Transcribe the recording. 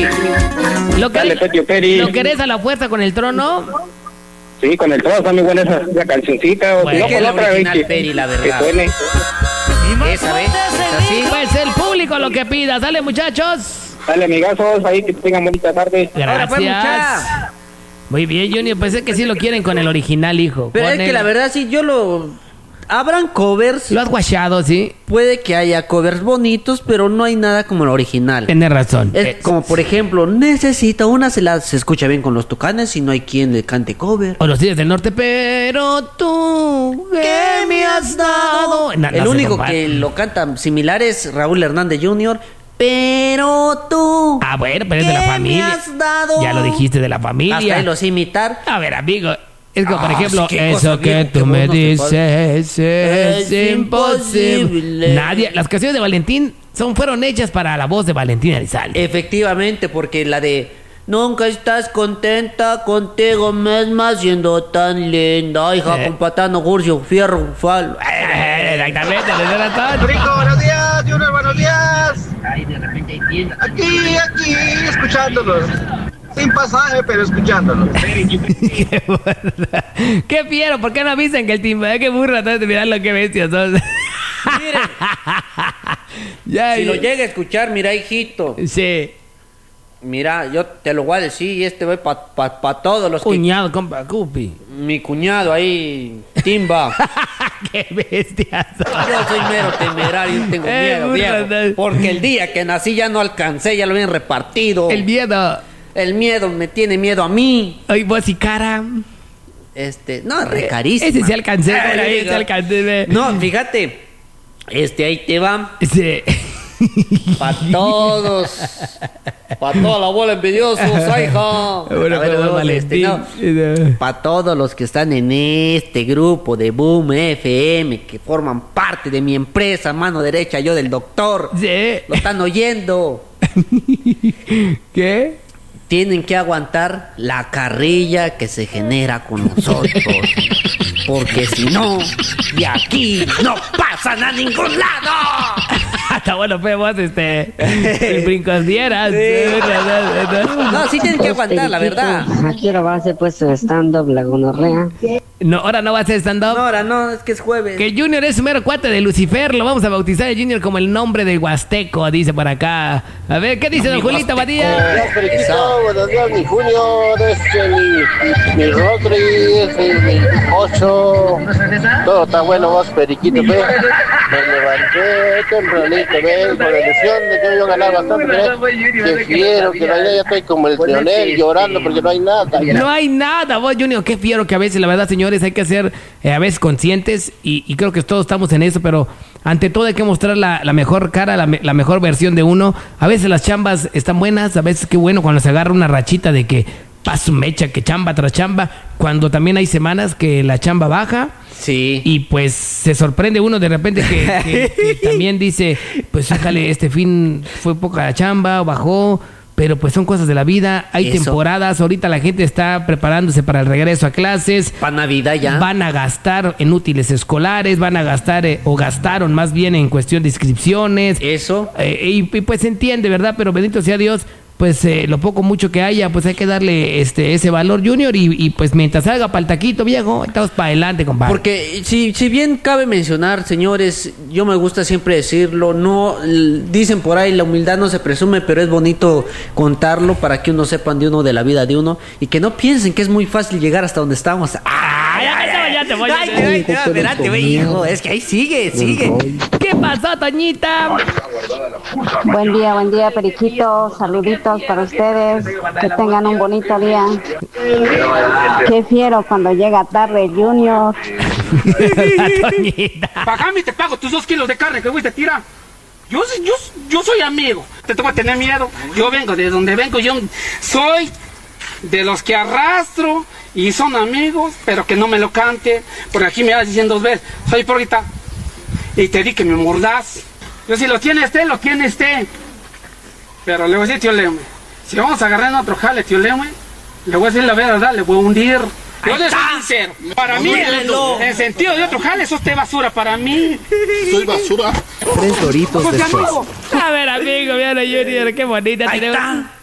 Peri. ¿Lo querés a la fuerza con el trono? Sí, con el trono está muy buena esa cancioncita. O bueno, si no, con la otra original vez Peri, la verdad. Que suene. Esa vez, es así. Pues el público lo que pida. Dale, muchachos. Dale, amigazos, ahí que tengan bonita tarde. Gracias. Muy bien, Junior, pues es que sí lo quieren con el original, hijo. Pero es que la verdad sí, yo lo... Habrán covers. Lo has guachado, ¿sí? Puede que haya covers bonitos, pero no hay nada como el original. Tienes razón. Es como, por ejemplo, Necesita una, se escucha bien con los Tucanes y no hay quien le cante cover. O los Tigres del Norte, pero tú, ¿qué me has dado? El único que lo canta similar es Raúl Hernández Jr., pero tú. Ah, bueno, pero es de la familia. Me has dado. Ya lo dijiste, de la familia. Hasta ahí lo sé imitar. A ver, amigo. Es como, por ejemplo, sí, eso que tú me dices es imposible. Nadie. Las canciones de Valentín fueron hechas para la voz de Valentín Elizalde. Efectivamente, porque la de nunca estás contenta contigo misma siendo tan linda, hija, con patano, gurcio, fierro, falo. Exactamente, Rico, buenos días, Junior, buenos días. Aquí, escuchándolos. Sin pasaje, pero escuchándolos. Qué fiero, ¿por qué no avisan que el timba? Qué burra, mirad lo que bestias son. Miren, si lo llega a escuchar, mira, hijito. Sí. Mira, yo te lo voy a decir y este va para todos los cuñado, compa, Cupi. Mi cuñado ahí, Timba. ¡Qué bestia! Yo soy mero temerario, tengo miedo, viejo. Porque el día que nací ya no alcancé, ya lo habían repartido. El miedo me tiene miedo a mí. Ay, vos y cara. No, es re carísima. Ese sí alcancé, ese sí alcancé. No, fíjate. Ahí te va. Sí. Para todos. Para toda la bola envidiosos, hija. Para todos los que están en este grupo de Boom FM, que forman parte de mi empresa, mano derecha yo del doctor. Sí. Lo están oyendo. ¿Qué? Tienen que aguantar la carrilla que se genera con nosotros. Porque si no, de aquí no pasan a ningún lado. Está bueno, vos, brincos dieras. No, sí tienen que aguantar, la verdad. Aquí ahora va a hacer pues su stand-up, la gonorrea. No, ahora no va a ser stand-up. No, ahora no, es que es jueves. Que Junior es mero cuate de Lucifer. Lo vamos a bautizar a Junior como el nombre de Huasteco, dice por acá. A ver, ¿qué dice don Julito Badía? Buenos días, mi Junior, mi Rodri, mi Ocho. Todo está bueno, vos, Periquito, ve. Me levanté tempranito, ve, con la ilusión de que me iba a ganar bastante, ve. Que fiero, que la idea ya estoy como el Leonel llorando porque no hay nada. No hay nada, vos, Junior, qué fiero que a veces, la verdad, señores, hay que ser a veces conscientes y creo que todos estamos en eso, pero ante todo hay que mostrar la mejor cara, la mejor versión de uno. A veces las chambas están buenas, a veces qué bueno cuando se agarra una rachita de que pasa un mecha, que chamba tras chamba, cuando también hay semanas que la chamba baja. Sí. Y pues se sorprende uno de repente que también dice, pues fíjale, este fin fue poca chamba, bajó. Pero pues son cosas de la vida, hay temporadas, ahorita la gente está preparándose para el regreso a clases. Para Navidad ya. Van a gastar en útiles escolares, van a gastar, o gastaron más bien en cuestión de inscripciones. Eso. Y pues se entiende, ¿verdad? Pero bendito sea Dios, pues lo poco mucho que haya, pues hay que darle ese valor, Junior, y pues mientras salga para el taquito, viejo, estamos para adelante, compadre. Porque si bien cabe mencionar, señores, yo me gusta siempre decirlo, no dicen por ahí, la humildad no se presume, pero es bonito contarlo para que uno sepan de uno, de la vida de uno, y que no piensen que es muy fácil llegar hasta donde estamos. Ya te voy. Espérate, güey, hijo, es que ahí sigue. ¿Qué pasó, Toñita? Buen día, Periquito. Saluditos para ustedes. Que tengan un bonito día. Qué fiero cuando llega tarde, Junior. Toñita. Pagame, te pago tus 2 kilos de carne que fuiste a tirar. Yo soy amigo. Te tengo que tener miedo. Yo vengo de donde vengo. Yo soy de los que arrastro y son amigos, pero que no me lo cante. Por aquí me vas diciendo 2 veces, soy hipócrita. Y te di que me mordás. Yo si lo tiene este, lo tiene este. Pero le voy a decir, tío Leme, si vamos a agarrar en otro jale, tío Leme, le voy a decir la verdad, le voy a hundir. Yo le soy sincero. Para mí, en sentido de otro jale, sos de basura para mí. Soy basura. 3 doritos después. A ver, amigo, mira, Junior, qué bonita.